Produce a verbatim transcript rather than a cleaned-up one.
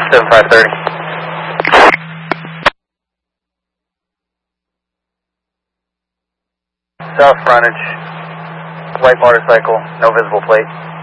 seven five thirty. South frontage, white motorcycle, no visible plate.